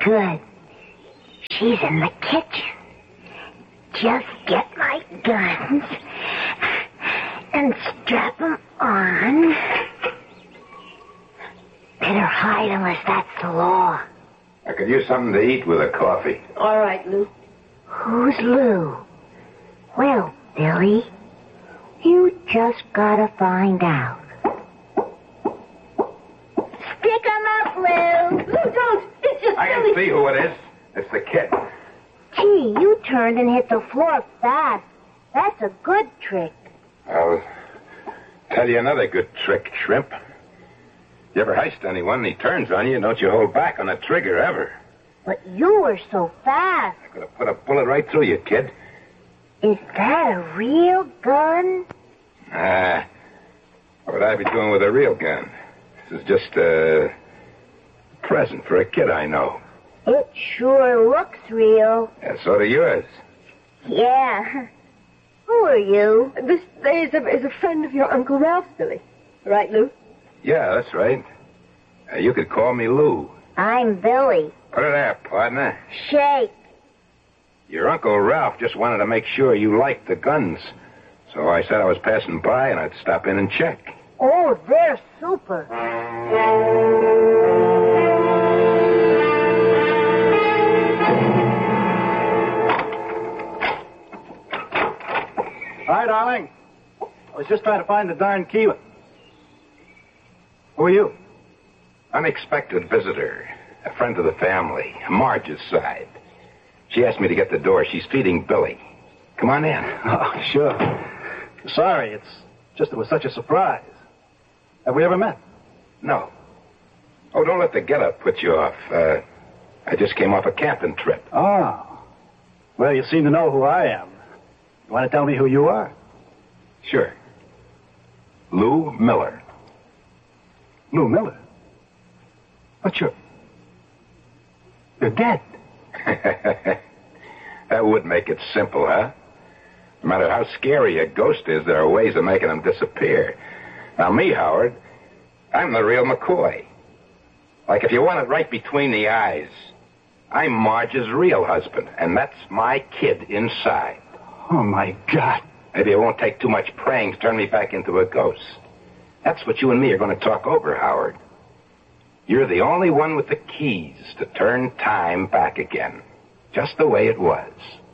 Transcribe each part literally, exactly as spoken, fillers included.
Good. She's in the kitchen. Just get my guns and strap them on. Better hide unless that's the law. I could use something to eat with a coffee. All right, Lou. Who's Lou? Well, Billy, you just gotta find out. Stick 'em up, Lou. Lou, don't. It's just I Billy. can see who it is. It's the kid. Gee, you turned and hit the floor fast. That's a good trick. I'll tell you another good trick, Shrimp. You ever heist anyone and he turns on you, don't you hold back on the trigger ever. But you were so fast. I could have put a bullet right through you, kid. Is that a real gun? Ah, what would I be doing with a real gun? This is just a present for a kid I know. It sure looks real. Yeah, so do yours. Yeah. Who are you? This is a, is a friend of your Uncle Ralph's, Billy. Right, Lou? Yeah, that's right. Uh, you could call me Lou. I'm Billy. Put it there, partner. Shake. Your Uncle Ralph just wanted to make sure you liked the guns. So I said I was passing by and I'd stop in and check. Oh, they're super. Hi, darling. I was just trying to find the darn key. Who are you? Unexpected visitor. A friend of the family. Marge's side. She asked me to get the door. She's feeding Billy. Come on in. Oh, sure. Sorry, it's just it was such a surprise. Have we ever met? No. Oh, don't let the get-up put you off. Uh, I just came off a camping trip. Oh. Well, you seem to know who I am. You want to tell me who you are? Sure. Lou Miller. Lou Miller? But you're... You're dead. That would make it simple, huh? No matter how scary a ghost is, there are ways of making them disappear. Now, me, Howard, I'm the real McCoy. Like, if you want it right between the eyes, I'm Marge's real husband, and that's my kid inside. Oh, my God. Maybe it won't take too much praying to turn me back into a ghost. That's what you and me are going to talk over, Howard. You're the only one with the keys to turn time back again, just the way it was.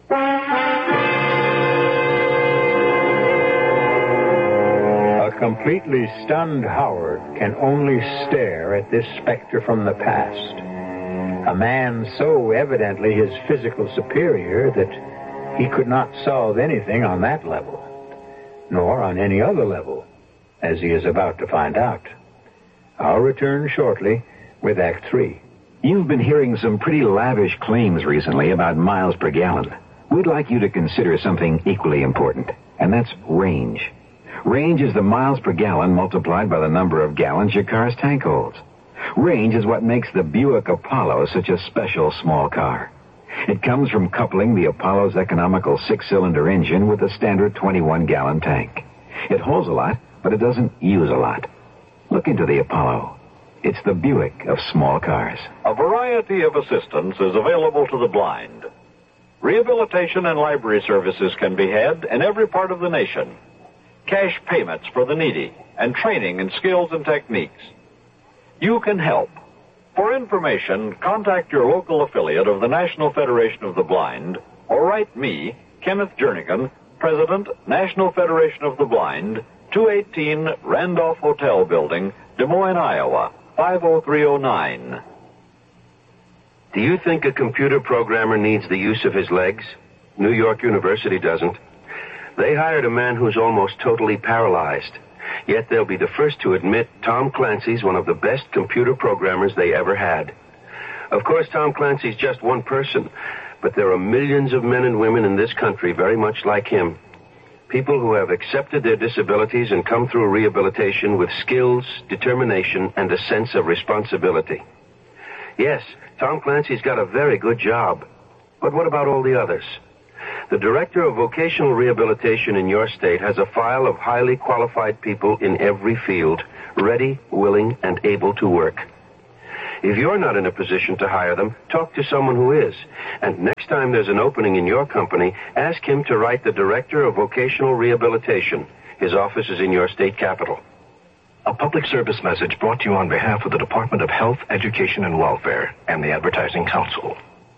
A completely stunned Howard can only stare at this specter from the past. A man so evidently his physical superior that he could not solve anything on that level, nor on any other level, as he is about to find out. I'll return shortly with Act Three. You've been hearing some pretty lavish claims recently about miles per gallon. We'd like you to consider something equally important, and that's range. Range is the miles per gallon multiplied by the number of gallons your car's tank holds. Range is what makes the Buick Apollo such a special small car. It comes from coupling the Apollo's economical six-cylinder engine with a standard twenty-one gallon tank. It holds a lot, but it doesn't use a lot. Look into the Apollo. It's the Buick of small cars. A variety of assistance is available to the blind. Rehabilitation and library services can be had in every part of the nation. Cash payments for the needy and training in skills and techniques. You can help. For information, contact your local affiliate of the National Federation of the Blind or write me, Kenneth Jernigan, President, National Federation of the Blind, two eighteen Randolph Hotel Building, Des Moines, Iowa, five oh three oh nine. Do you think a computer programmer needs the use of his legs? New York University doesn't. They hired a man who's almost totally paralyzed. Yet they'll be the first to admit Tom Clancy's one of the best computer programmers they ever had. Of course, Tom Clancy's just one person, but there are millions of men and women in this country very much like him. People who have accepted their disabilities and come through rehabilitation with skills, determination, and a sense of responsibility. Yes, Tom Clancy's got a very good job. But what about all the others? The Director of Vocational Rehabilitation in your state has a file of highly qualified people in every field, ready, willing, and able to work. If you're not in a position to hire them, talk to someone who is. And next time there's an opening in your company, ask him to write the Director of Vocational Rehabilitation. His office is in your state capital. A public service message brought to you on behalf of the Department of Health, Education, and Welfare and the Advertising Council.